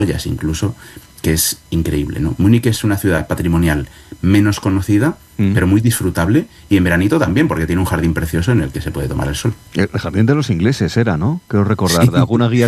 joyas incluso, que es increíble, ¿no? Múnich es una ciudad patrimonial menos conocida, pero muy disfrutable, y en veranito también, porque tiene un jardín precioso en el que se puede tomar el sol. El jardín de los ingleses era, ¿no? Creo recordar, Sí. de alguna guía